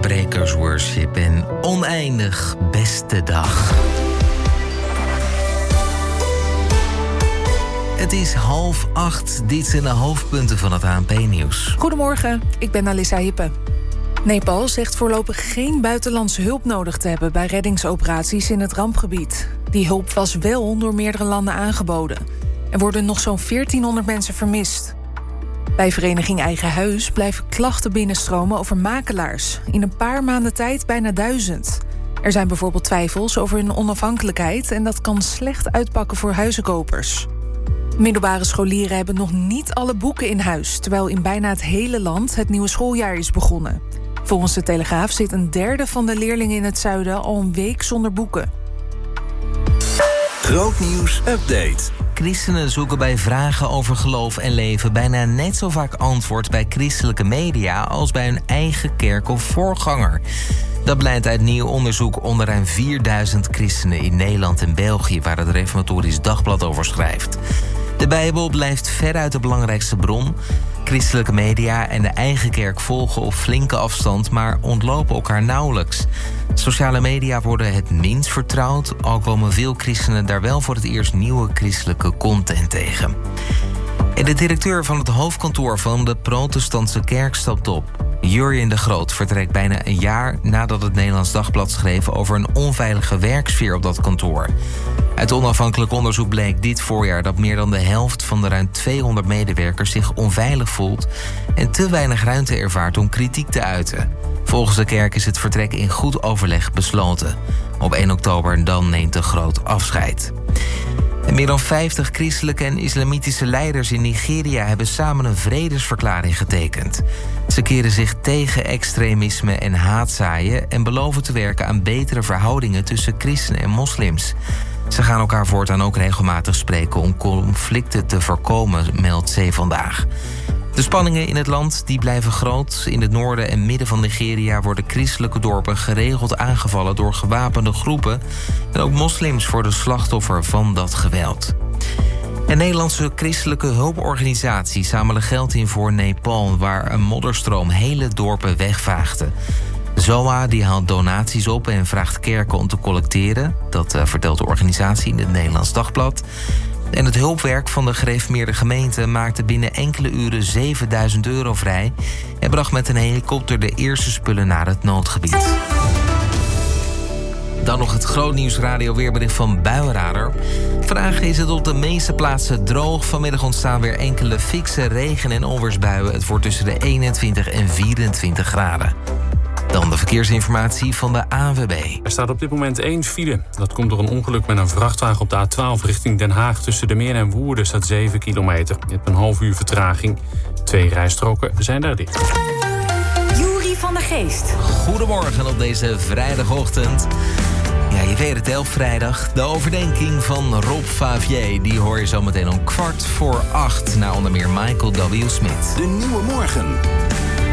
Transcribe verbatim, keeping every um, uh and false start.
Breakers Worship en Oneindig Beste Dag. Het is half acht. Dit zijn de hoofdpunten van het A N P-nieuws. Goedemorgen, ik ben Alissa Hippe. Nepal zegt voorlopig geen buitenlandse hulp nodig te hebben bij reddingsoperaties in het rampgebied. Die hulp was wel door meerdere landen aangeboden. Er worden nog zo'n veertienhonderd mensen vermist. Bij vereniging Eigen Huis blijven klachten binnenstromen over makelaars. In een paar maanden tijd bijna duizend. Er zijn bijvoorbeeld twijfels over hun onafhankelijkheid en dat kan slecht uitpakken voor huizenkopers. Middelbare scholieren hebben nog niet alle boeken in huis, terwijl in bijna het hele land het nieuwe schooljaar is begonnen. Volgens de Telegraaf zit een derde van de leerlingen in het zuiden al een week zonder boeken. Grootnieuws update. Christenen zoeken bij vragen over geloof en leven bijna net zo vaak antwoord bij christelijke media als bij hun eigen kerk of voorganger. Dat blijkt uit nieuw onderzoek onder ruim vierduizend christenen in Nederland en België, waar het Reformatorisch Dagblad over schrijft. De Bijbel blijft veruit de belangrijkste bron. Christelijke media en de eigen kerk volgen op flinke afstand, maar ontlopen elkaar nauwelijks. Sociale media worden het minst vertrouwd, al komen veel christenen daar wel voor het eerst nieuwe christelijke content tegen. En de directeur van het hoofdkantoor van de protestantse kerk stapt op. Jurjen de Groot vertrekt bijna een jaar nadat het Nederlands Dagblad schreef over een onveilige werksfeer op dat kantoor. Uit onafhankelijk onderzoek bleek dit voorjaar dat meer dan de helft van de ruim tweehonderd medewerkers zich onveilig voelt en te weinig ruimte ervaart om kritiek te uiten. Volgens de kerk is het vertrek in goed overleg besloten. Op één oktober dan neemt de Groot afscheid. En meer dan vijftig christelijke en islamitische leiders in Nigeria hebben samen een vredesverklaring getekend. Ze keren zich tegen extremisme en haatzaaien en beloven te werken aan betere verhoudingen tussen christenen en moslims. Ze gaan elkaar voortaan ook regelmatig spreken om conflicten te voorkomen, meldt Zee Vandaag. De spanningen in het land die blijven groot. In het noorden en midden van Nigeria worden christelijke dorpen geregeld aangevallen door gewapende groepen. En ook moslims worden slachtoffer van dat geweld. En Nederlandse christelijke hulporganisaties zamelen geld in voor Nepal, waar een modderstroom hele dorpen wegvaagde. Z O A die haalt donaties op en vraagt kerken om te collecteren. Dat uh, vertelt de organisatie in het Nederlands Dagblad. En het hulpwerk van de gereformeerde gemeente maakte binnen enkele uren zevenduizend euro vrij en bracht met een helikopter de eerste spullen naar het noodgebied. Dan nog het Grootnieuws Radio weerbericht van Buienradar. Vandaag is het op de meeste plaatsen droog. Vanmiddag ontstaan weer enkele fikse regen- en onweersbuien. Het wordt tussen de eenentwintig en vierentwintig graden. Dan de verkeersinformatie van de A N W B. Er staat op dit moment één file. Dat komt door een ongeluk met een vrachtwagen op de A twaalf richting Den Haag. Tussen de Meer en Woerden staat zeven kilometer. Je hebt een half uur vertraging. Twee rijstroken zijn daar dicht. Juri van der Geest. Goedemorgen op deze vrijdagochtend. Ja, je weet het, elf vrijdag. De overdenking van Rob Favier. Die hoor je zo meteen om kwart voor acht. Naar onder meer Michael W. Smith. De Nieuwe Morgen.